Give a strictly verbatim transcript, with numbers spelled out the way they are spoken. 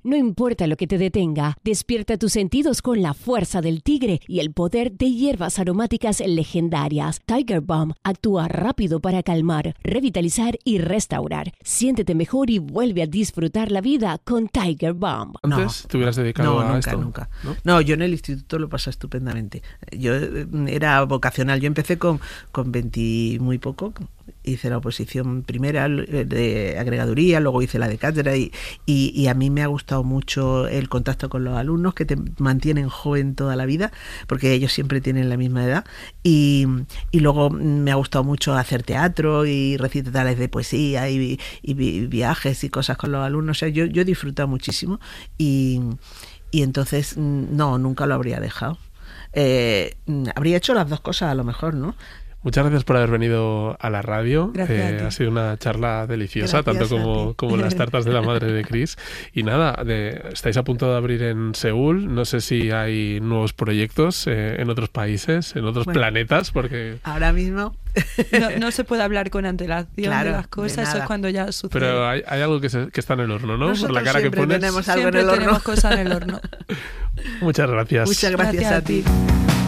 No importa lo que te detenga, despierta tus sentidos con la fuerza del tigre y el poder de hierbas aromáticas legendarias. Tiger Balm actúa rápido para calmar, revitalizar y restaurar. Siéntete mejor y vuelve a disfrutar la vida con Tiger Balm. Antes No. te hubieras dedicado No, a nunca, esto. nunca. ¿No? No, yo en el instituto lo pasé estupendamente. Yo eh, era vocacional. Yo empecé con, con veinte muy poco. Hice la oposición primera de agregaduría, luego hice la de cátedra y, y, y a mí me ha gustado mucho el contacto con los alumnos, que te mantienen joven toda la vida, porque ellos siempre tienen la misma edad. Y, y luego me ha gustado mucho hacer teatro y recitales de poesía y, y, y viajes y cosas con los alumnos. O sea, yo, yo he disfrutado muchísimo y, y entonces no, nunca lo habría dejado. Eh, habría hecho las dos cosas a lo mejor, ¿no? Muchas gracias por haber venido a la radio. Eh, ha sido una charla deliciosa, Gracias tanto como, como las tartas de la madre de Chris. Y nada, de, estáis a punto de abrir en Seúl. No sé si hay nuevos proyectos eh, en otros países, en otros bueno, planetas, porque... Ahora mismo... No, no se puede hablar con antelación claro, de las cosas, de eso es cuando ya sucede. Pero hay, hay algo que, se, que está en el horno, ¿no? Nosotros por la cara que pones. tenemos algo siempre en el horno. tenemos cosas en el horno. Muchas gracias. Muchas gracias, Gracias a a ti. ti.